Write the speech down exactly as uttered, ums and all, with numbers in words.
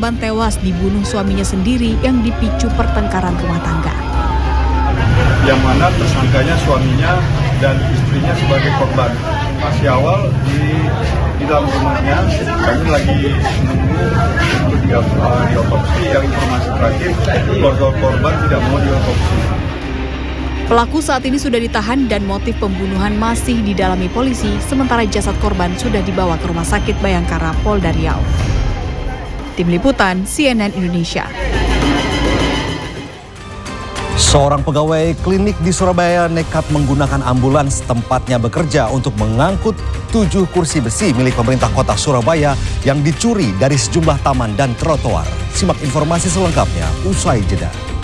korban tewas dibunuh suaminya sendiri yang dipicu pertengkaran rumah tangga. Yang mana tersangkanya suaminya dan istrinya sebagai korban. Masih awal di, di dalam rumahnya, kami lagi menunggu untuk di, uh, diotopsi. Yang informasi terakhir, keluarga korban tidak mau diotopsi. Pelaku saat ini sudah ditahan dan motif pembunuhan masih didalami polisi, sementara jasad korban sudah dibawa ke Rumah Sakit Bayangkara, Polda Riau. Tim Liputan C N N Indonesia. Seorang pegawai klinik di Surabaya nekat menggunakan ambulans tempatnya bekerja untuk mengangkut tujuh kursi besi milik pemerintah kota Surabaya yang dicuri dari sejumlah taman dan trotoar. Simak informasi selengkapnya usai jeda.